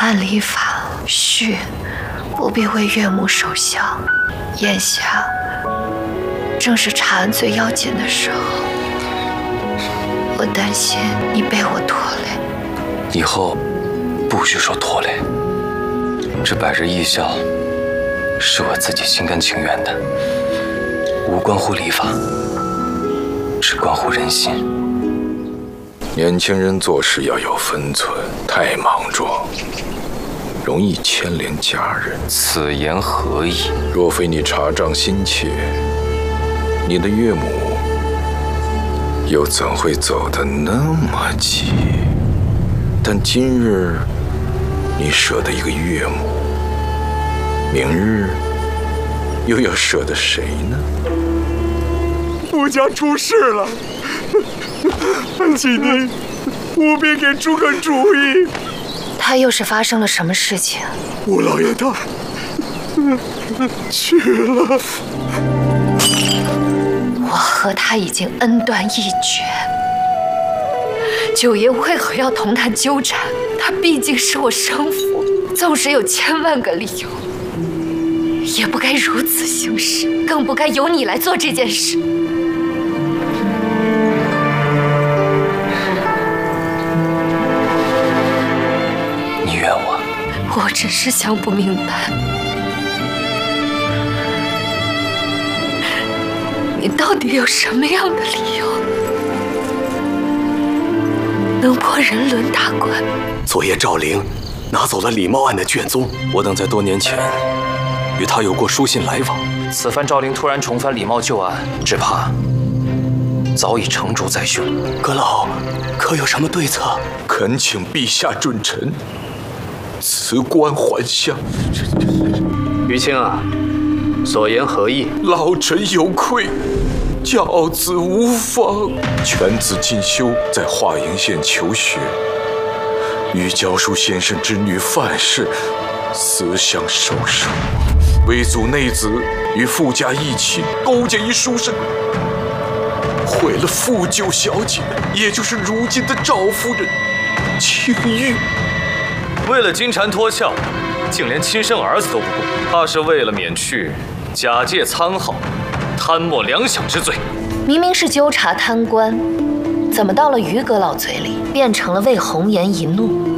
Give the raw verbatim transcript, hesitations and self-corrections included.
按礼法，婿不必为岳母守孝。眼下正是查案最要紧的时候，我担心你被我拖累。 以后不许说拖累。这百日义孝是我自己心甘情愿的，无关乎礼法，只关乎人心。 年轻人做事要有分寸，太莽撞容易牵连家人。 此言何意？ 若非你查账心切，你的岳母又怎会走得那么急？但今日你舍得一个岳母，明日又要舍得谁呢？ 傅家出事了，请您务必给出个主意。 他又是发生了什么事情？ 吴老爷他去了。 我和他已经恩断义绝，九爷为何要同他纠缠？他毕竟是我生父，纵使有千万个理由，也不该如此行事，更不该由你来做这件事。 你怨我？ 我只是想不明白，你到底有什么样的理由，能破人伦大关？ 昨夜赵灵拿走了李茂案的卷宗， 我等在多年前与他有过书信来往，此番赵灵突然重翻李茂旧案，只怕早已成竹在胸。 阁老可有什么对策？ 恳请陛下准臣辞官还乡。 余卿啊，所言何意？ 老臣有愧，教子无方。犬子进修，在华阴县求学，与教书先生之女范氏私相授受，为阻内子与傅家义亲勾结一书生，毁了傅九小姐，也就是如今的赵夫人清玉。 为了金蝉脱壳，竟连亲生儿子都不顾，怕是为了免去假借参号、贪墨粮饷之罪。 明明是纠察贪官，怎么到了于阁老嘴里，变成了为红颜一怒？